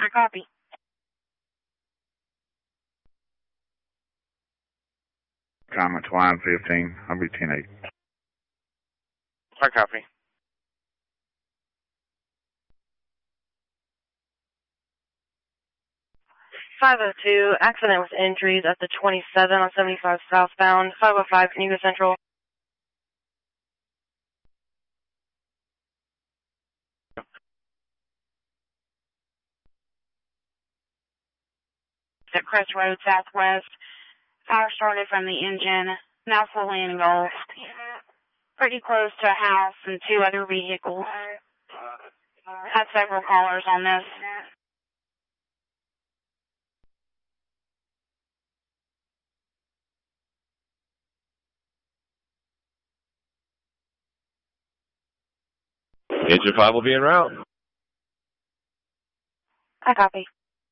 I copy. Comments line 15. I'll be 10-8. I copy. .502, accident with injuries at the 27 on 75 southbound. 505, can you go central? At Crest Road Southwest. Fire started from the engine, now fully engulfed. Pretty close to a house and 2 other vehicles. Had several callers on this. Engine 5 will be en route. I copy.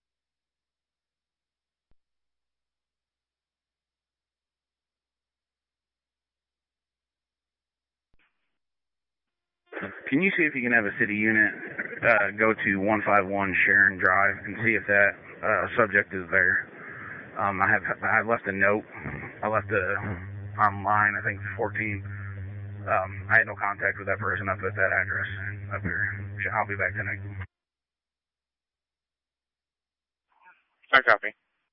Can you see if you can have a city unit go to 151 Sharon Drive and see if that subject is there? I left a note. I left online, I think 14. I had no contact with that person up at that address up here. I'll be back tonight. I copy.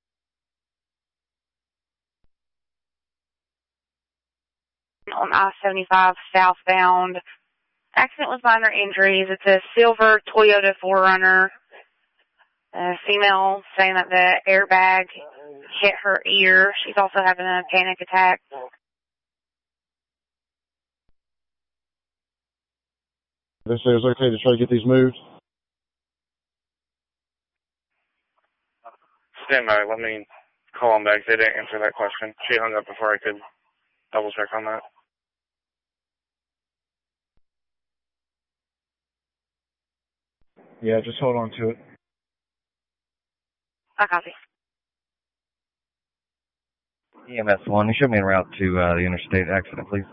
On I-75 southbound. Accident with minor injuries. It's a silver Toyota 4Runner. Female saying that the airbag hit her ear. She's also having a panic attack. They say it's okay to try to get these moved. Stand by. Let me call them back. They didn't answer that question. She hung up before I could double check on that. Yeah, just hold on to it. I copy. EMS 1, you show me en route to the interstate accident, please.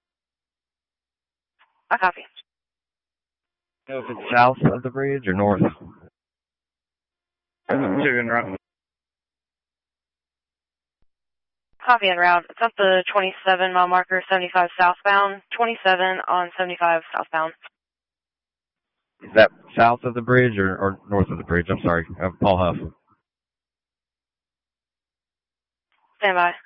I copy. Know if it's south of the bridge or north? 2 en route. Copy en route. It's up the 27 mile marker, 75 southbound. 27 on 75 southbound. Is that south of the bridge or north of the bridge? I'm sorry. Paul Huff. Stand by.